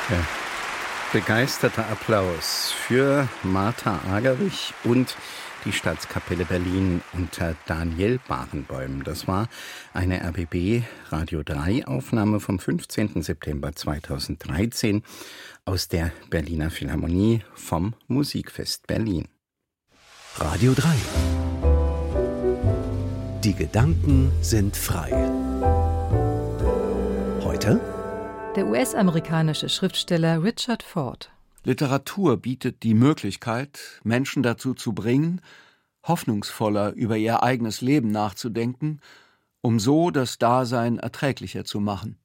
Ja. Begeisterter Applaus für Martha Argerich und die Staatskapelle Berlin unter Daniel Barenboim. Das war eine RBB Radio 3 Aufnahme vom 15. September 2013 aus der Berliner Philharmonie vom Musikfest Berlin. Radio 3. Die Gedanken sind frei. Heute? Der US-amerikanische Schriftsteller Richard Ford. Literatur bietet die Möglichkeit, Menschen dazu zu bringen, hoffnungsvoller über ihr eigenes Leben nachzudenken, um so das Dasein erträglicher zu machen.